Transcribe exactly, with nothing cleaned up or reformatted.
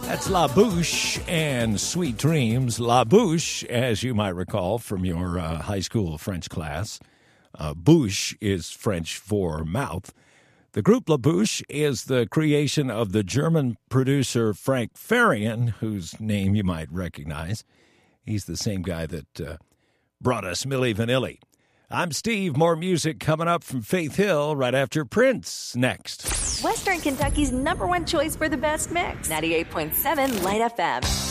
That's La Bouche and Sweet Dreams. La Bouche, as you might recall from your uh, high school French class, uh, bouche is French for mouth. The group La Bouche is the creation of the German producer Frank Farian, whose name you might recognize. He's the same guy that uh, brought us Milli Vanilli. I'm Steve. More music coming up from Faith Hill right after Prince next. Western Kentucky's number one choice for the best mix. ninety-eight point seven Light F M.